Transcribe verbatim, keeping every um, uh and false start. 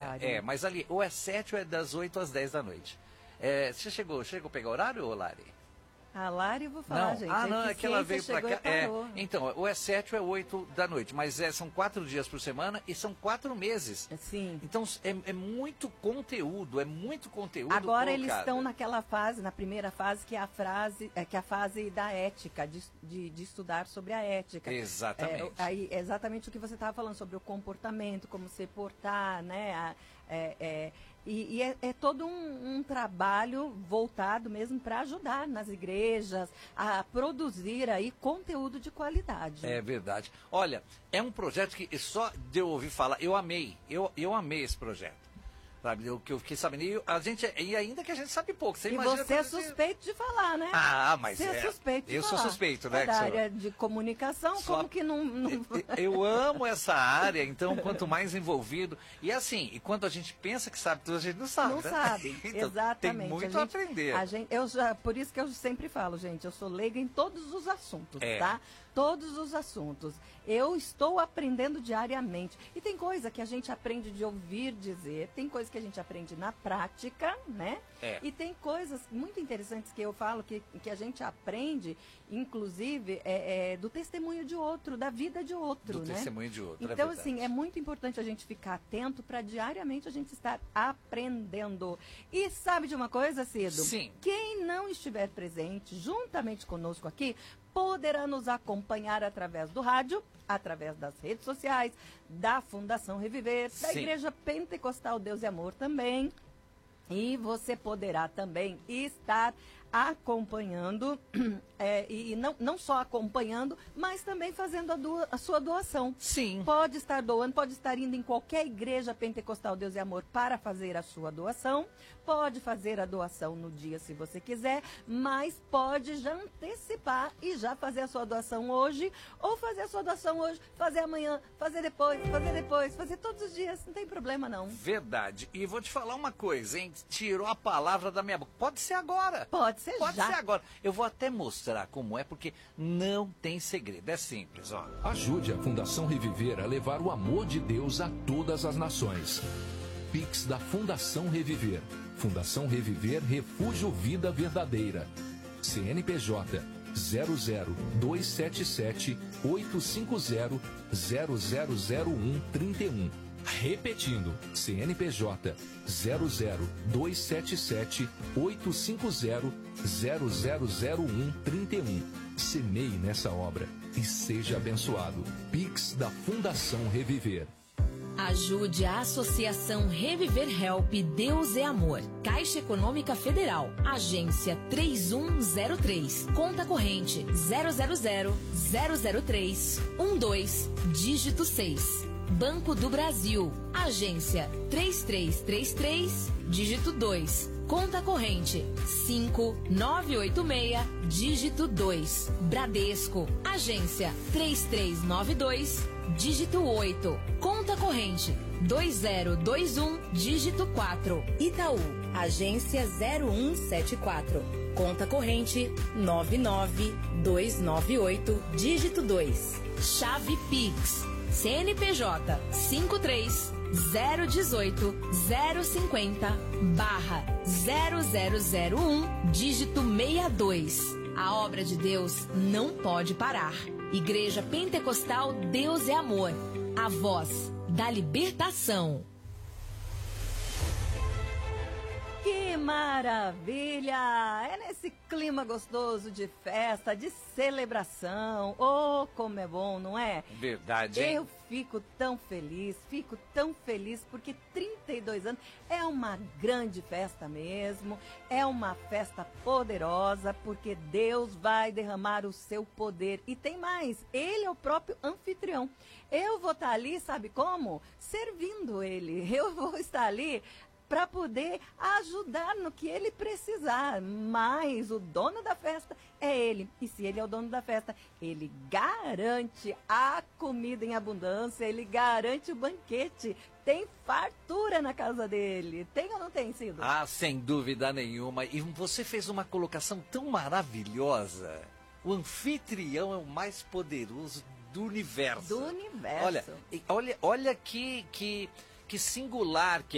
horário. É, mas ali, ou é sete ou é das oito às dez da noite. É, você chegou, chegou a pegar horário, ô Lari? A Lari eu vou falar, não. gente. Ah, não, é que ela veio pra cá. É, então, ou é sete ou é oito da noite, mas é, são quatro dias por semana e são quatro meses. Sim. Então é, é muito conteúdo, é muito conteúdo. Agora colocado. Eles estão naquela fase, na primeira fase, que é a frase, é, que é a fase da ética, de, de, de estudar sobre a ética. Exatamente. É, aí, exatamente o que você estava falando sobre o comportamento, como se portar, né? A, é, é, e e é, é todo um, um trabalho voltado mesmo para ajudar nas igrejas a produzir aí conteúdo de qualidade. É verdade. Olha, é um projeto que só de eu ouvir falar, eu amei, eu, eu amei esse projeto. Sabe, o que eu fiquei sabendo. E a gente, e ainda que a gente sabe pouco. Você e imagina você é suspeito de falar, né? Ah, mas você é. é suspeito de eu falar. sou suspeito, né? É da área de comunicação, Só... como que não... não... Eu, eu amo essa área, então quanto mais envolvido... E assim, e quando a gente pensa que sabe tudo, a gente não sabe, Não né? sabe, então, exatamente. Tem muito a, gente, a aprender. A gente, eu já, por isso que eu sempre falo, gente, eu sou leiga em todos os assuntos, é. tá? Todos os assuntos. Eu estou aprendendo diariamente. E tem coisa que a gente aprende de ouvir dizer, tem coisa que a gente aprende na prática, né? É. E tem coisas muito interessantes que eu falo que, que a gente aprende, inclusive, é, é, do testemunho de outro, da vida de outro, do né? testemunho de outro, Então, é assim, é muito importante a gente ficar atento para diariamente a gente estar aprendendo. E sabe de uma coisa, Cido? Sim. Quem não estiver presente, juntamente conosco aqui, poderá nos acompanhar através do rádio, através das redes sociais, da Fundação Reviver, da Sim. Igreja Pentecostal Deus e Amor também. E você poderá também estar acompanhando, é, e não, não só acompanhando, mas também fazendo a, doa, a sua doação. Sim. Pode estar doando, pode estar indo em qualquer igreja pentecostal Deus e Amor para fazer a sua doação. Pode fazer a doação no dia se você quiser, mas pode já antecipar e já fazer a sua doação hoje, ou fazer a sua doação hoje, fazer amanhã, fazer depois, fazer depois, fazer todos os dias, não tem problema não. Verdade. E vou te falar uma coisa, hein? Tirou a palavra da minha boca. Pode ser agora. Pode ser Pode já. ser agora. Eu vou até mostrar como é, porque não tem segredo. É simples, ó. Ajude a Fundação Reviver a levar o amor de Deus a todas as nações. Pix da Fundação Reviver. Fundação Reviver Refúgio Vida Verdadeira. C N P J zero zero dois sete sete oito cinco zero zero zero zero um trinta e um. Repetindo, C N P J zero zero dois sete sete oito cinco zero zero zero zero um trinta e um. Semeie nessa obra e seja abençoado. Pix da Fundação Reviver. Ajude a Associação Reviver Help Deus é Amor. Caixa Econômica Federal. Agência três um zero três. Conta corrente zero zero zero zero zero três um dois. Dígito seis. Banco do Brasil. Agência três três três três. Dígito dois. Conta corrente cinco nove oito seis. Dígito dois. Bradesco. Agência três três nove dois. Dígito oito. Conta corrente dois zero dois um, dígito quatro. Itaú. Agência zero um sete quatro. Conta corrente nove nove dois nove oito, dígito dois. Chave Pix. C N P J cinco três zero um oito zero cinco zero barra zero zero zero um, dígito sessenta e dois. A obra de Deus não pode parar. Igreja Pentecostal Deus é Amor, a voz da libertação. Que maravilha! É nesse clima gostoso de festa, de celebração. Oh, como é bom, não é? Verdade, hein? Eu fico tão feliz, fico tão feliz porque trinta e dois anos é uma grande festa mesmo. É uma festa poderosa porque Deus vai derramar o seu poder. E tem mais, Ele é o próprio anfitrião. Eu vou estar ali, sabe como? Servindo Ele. Eu vou estar ali para poder ajudar no que ele precisar. Mas o dono da festa é ele. E se ele é o dono da festa, ele garante a comida em abundância, ele garante o banquete. Tem fartura na casa dele. Tem ou não tem, Cido? Ah, sem dúvida nenhuma. E você fez uma colocação tão maravilhosa. O anfitrião é o mais poderoso do universo. Do universo. Olha, olha, olha que, que, que singular que